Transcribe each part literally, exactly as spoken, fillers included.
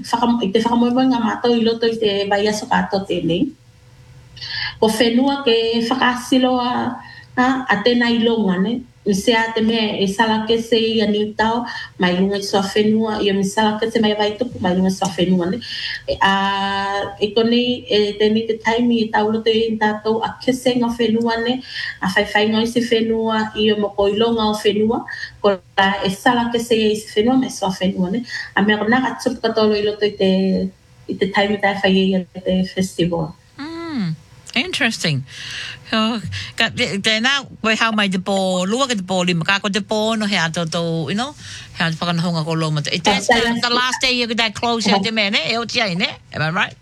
whaka, i te whakamoemoe ngā mātou I loto I te vai aso kātou tēnei. Ko whenua ke whakasiloa a, a tēnā ilonga, ne? Misea te mea e sala kese I a niu tau, mai lunga I soa whenua, I a mi sala kese mai vai tupu, mai lunga soa whenua, ne? E, a, e konei, e tēnei te taimi e tau loto I tātou a kese ngā whenua, ne? A whaiwhai ngā isi whenua, I o moko ilonga o whenua, ko la e sala kese I isi whenua, mai soa whenua, ne? A mea kona ka tupu katolo I loto I te, I te taimi tai whai I te festival. Mm. Interesting. Oh, ka te na we how my the ball lua ke the ball I maka ko te ball no he ato to you know he ato whaka honga ko loma it is the, the last day you could that close at the man eh o tia ne am I right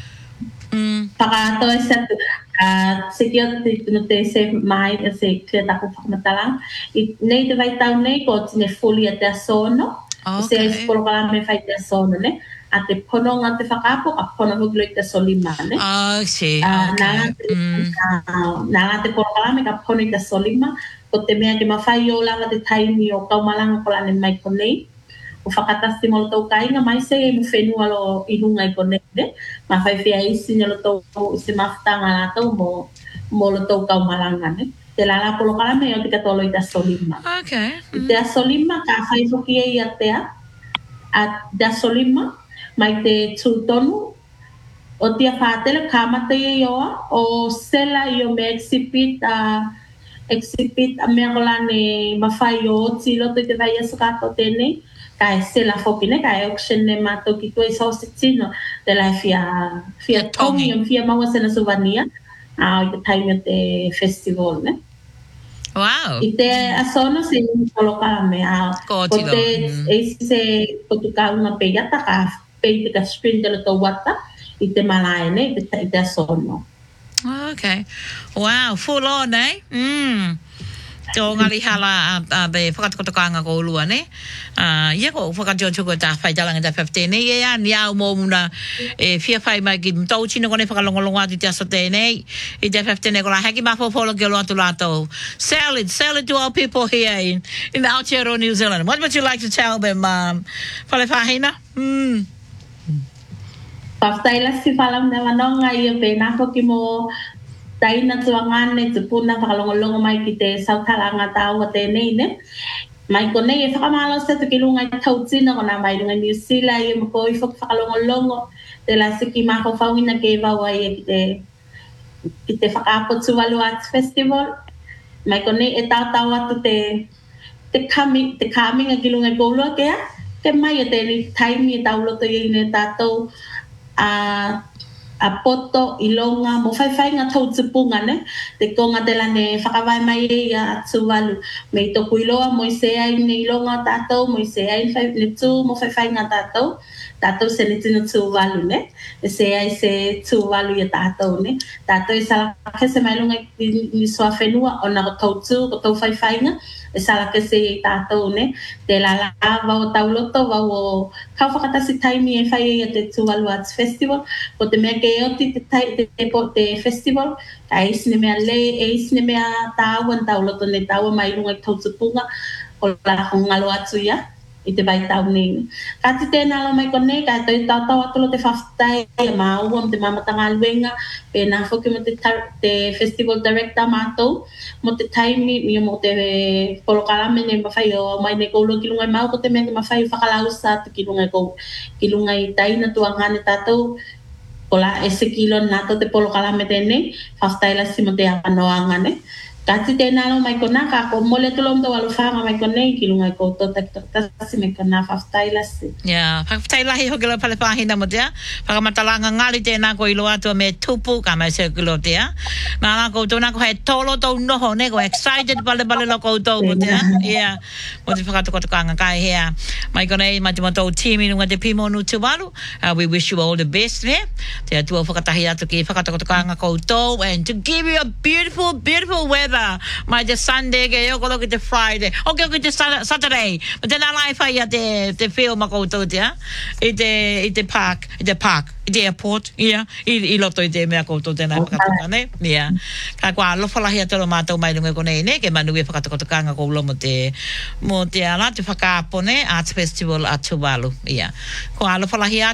mm para to esa a security no te se mai e se te ta ko whakamatala I nei te vai tau nei ko tine fully at the sono se es por para me fai te sono ne a te pono ngā te whakapo, a pono huklo I te solima, ne? Oh, I see. Uh, okay. Nā mm. uh, ngā te porokalame ka pono I te solima, ko te mea ke mawhai o lava te taimi o kaumalanga ko lane mai konei. O whakatasi mo lo tau kainga, mai se e mu whenua lo I hunga I konei, ne? Ma whai whia isi ni lo tau I se mawhtanga la tau mo, mo lo tau kaumalanga, ne? Te lala porokalame o te katolo I te solima. Okay. Mm. I te solima, ka whai whoki e I a tea, a te solima, mai te tūtonu o tia whātele kāmata I oa o sela I o me exhibit a exhibit a mea kolane mawhai o oti loto I te vai aso kātou tēnei ka e sela whoki ne ka e auction ne mātou ki tue so se tino te lai fia fia tongi o fia maua sena souvenir a o te taimi o te festival ne Wow. I te asono se ni kolokala me a ko te e se potuka una peiata ka pei te ka spin te loto wata I te malae ne I te, te asono. Okay. Wow, full on, eh? Mm. Tō ngari hala a, a be whakatukotokanga ko ulua, ne? Uh, ia ko whakatiotuko tā whai talanga tā fifteen. Ne, ia ni au mō muna e whia whai mai ki mtau chino kone whakalongolongo atu te aso tēnei. I te fifteen e ko la haki mafo polo ke lo atu lātou. Sell it, sell it to our people here in, in Aotearoa, New Zealand. What would you like to tell them, um, Whale Whahina? Hmm. Paftaila si falam na manonga I o pēnā ko ki mo taina tuangane te puna whakalongolongo mai ki te sautalanga tau a tēnei ne. Mai ko nei e whakamalo se te kilunga I tautina ko nā mai runga New Zealand I mo ko I whakalongolongo te la siki mako whauina ke wau ai ki te ki te whakapo Tuvalu Arts Festival. Mai ko nei e tau tau atu te te coming te coming a kilunga koulua kea ke mai e tēnei taimi e tau loto I ne tātou a a poto ilonga mo fai fai nga tau tupunga ne te konga te lane whakawai mai e a Tuvalu me to kuiloa mo I se ai ne ilonga tātou mo I se ai fai ne tū mo fai fai nga tātou tātou se ne tino Tuvalu ne e se ai se Tuvalu I a tātou ne tātou I sala kese mai lunga I soa whenua o na tau tū ko tau fai fai nga e sala kese I tātou ne te la la wau tau loto wau o kau whakatasi taimi e whai e te Tuvalu Arts Festival ko te mea ke oti te, te, te, te festival ka eisne mea le eisne mea tāua tau loto ne tāua mai lunga I tau tupunga o la ngalo atu ia I te vai tau nei ka te tēnā lo mai kone ka te tau tau atu lo te whaftai e maua mo te mamatanga aluenga pēnā whoki mo te, te festival director mātou mo te taimi mi mo te polokalame ne mawhai o mai ne koulo ki lungai mau ko te mea mawhai whakalausa tu ki lungai kou ki lungai taina tuangane tātou ko la e se kilo nato te polokalame tēnei whaftaila si mo te apanoanga ne Kati tēnā lo mai kona ka ko mole tulom to walu whanga mai konei ki lungai koutou takitokitasi mai kona whaftaila si. Yeah, whaftaila hi hoki lo pale pāhina mo tea. Whakamatalanga ngari tēnā ko ilo atua me tupu ka mai se kilo tea. Nā ngā koutou nā ko he tolo tau noho ne ko excited pale pale lo koutou mo tea. Yeah, mo te whakatokotokanga kai hea. Mai konei mai te matou timi nunga te pimo nu Tuvalu. Uh, we wish you all the best there. Te atua whakatahi atu ki whakatokotokanga koutou and to give you a beautiful, beautiful weather. Mai te Sunday ke yo ko ki te Friday. Okay, ko te Saturday. But then I like fa te te film ma ko to te i te i te park, i te park, i te airport. Yeah. I i loto i te mea ko to te na pakatoka ne. Yeah. Ka kwa lo fala hia te lo matou mai lunga ko nei ne ke manu e pakatokotokanga ko lo mo te mo te ala te whakaapo ne Arts Festival at Tuvalu. Yeah. Ko lo fala hia